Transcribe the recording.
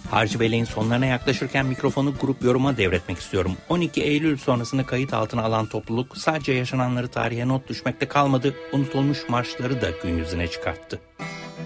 Harcı Bey'in sonlarına yaklaşırken mikrofonu grup yoruma devretmek istiyorum. 12 Eylül sonrasını kayıt altına alan topluluk sadece yaşananları tarihe not düşmekte kalmadı, unutulmuş marşları da gün yüzüne çıkarttı.